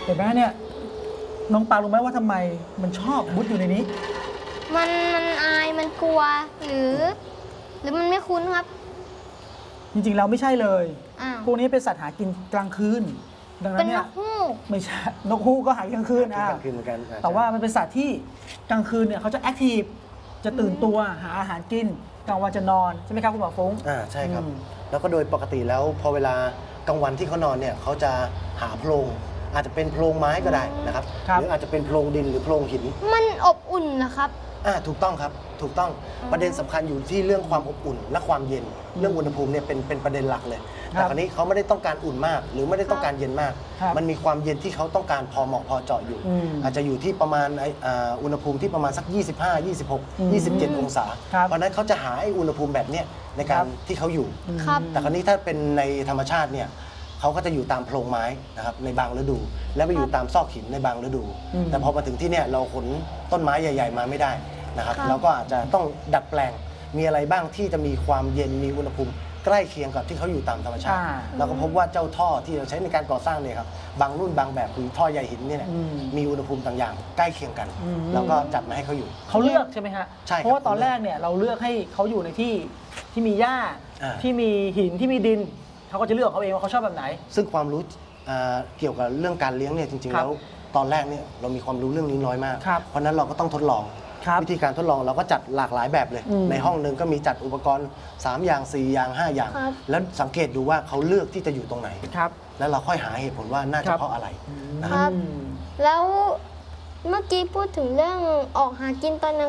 เห็นไหมเนี่ยน้องปารู้ไหมว่าทำไมมันชอบมุดอยู่ในนี้มันอายมันกลัวหรือมันไม่คุ้นครับจริงๆเราไม่ใช่เลยอ้าวพวกนี้เป็นสัตว์หากินกลางคืนดังนั้เป็นนเนี่นยกฮูกไม่ใช่นกฮูกก็หากลางคืนกลางคืนเหมือนกันแต่ว่ามันเป็นสัตว์ที่กลางคืนเนี่ยเขาจะแอคทีฟจะตื่นตัวหาอาหารกินกลางวันจะนอนใช่ไหมครับคุณหมอฟุ้งใช่ครับแล้วก็โดยปกติแล้วพอเวลากลางวันที่เขานอนเนี่ยเขาจะหาโพรงอาจจะเป็นโพรงไม้ก็ได้นะครับหรืออาจจะเป็นโพรงดินหรือโพรงหินมันอบอุ่นเหรอครับถูกต้องครับถูกต้องประเด็นสำคัญอยู่ที่เรื่องความอบอุ่นและความเย็นเรื่องอุณหภูมิเนี่ยเป็นประเด็นหลักเลยแต่คราวนี้เขาไม่ได้ต้องการอุ่นมากหรือไม่ได้ต้องการเย็นมากมันมีความเย็นที่เขาต้องการพอเหมาะพอเจาะอยู่อาจจะอยู่ที่ประมาณอุณหภูมิที่ประมาณสัก25 26 27องศาเพราะนั้นเขาจะหาไอ้อุณหภูมิแบบเนี้ยในการที่เขาอยู่แต่คราวนี้ถ้าเป็นในธรรมชาติเนี่ยเขาก็จะอยู่ตามโพรงไม้นะครับในบางฤดูแล้วไปอยู่ตามซอกหินในบางฤดูแต่พอมาถึงที่เนี่ยเราขนต้นไม้ใหญ่ๆมาไม่ได้นะครับเราก็อาจจะต้องดัดแปลงมีอะไรบ้างที่จะมีความเย็นมีอุณหภูมิใกล้เคียงกับที่เขาอยู่ตามธรรมชาติเราก็พบว่าเจ้าท่อที่เราใช้ในการก่อสร้างเนี่ยครับบางรุ่นบางแบบคือท่อใยหินเนี่ยมีอุณหภูมิต่างอย่างใกล้เคียงกันแล้วก็จัดมาให้เขาอยู่เขาเลือกใช่ไหมฮะใช่เพราะว่าตอนแรกเนี่ยเราเลือกให้เขาอยู่ในที่ที่มีหญ้าที่มีหินที่มีดินเขาก็จะเลือกเขาเองว่าเขาชอบแบบไหนซึ่งความรู้เกี่ยวกับเรื่องการเลี้ยงเนี่ยจริงๆแล้วตอนแรกเนี่ยเรามีความรู้เรื่องนี้น้อยมากเพราะนั้นเราก็ต้องทดลองวิธีการทดลองเราก็จัดหลากหลายแบบเลยในห้องหนึ่งก็มีจัดอุปกรณ์3อย่าง4อย่าง5อย่างแล้วสังเกตดูว่าเขาเลือกที่จะอยู่ตรงไหนแล้วเราค่อยหาเหตุผลว่าน่าจะเพราะอะไรนะครับแล้วเมื่อกี้พูดถึงเรื่องออกหากินตอนกลาง